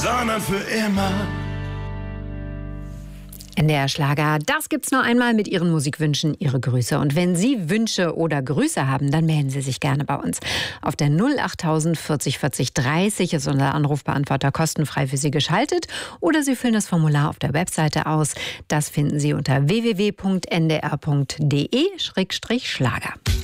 sondern für immer. NDR Schlager, das gibt's nur einmal mit Ihren Musikwünschen, Ihre Grüße. Und wenn Sie Wünsche oder Grüße haben, dann melden Sie sich gerne bei uns. Auf der 08000 40 40 30 ist unser Anrufbeantworter kostenfrei für Sie geschaltet. Oder Sie füllen das Formular auf der Webseite aus. Das finden Sie unter www.ndr.de/Schlager.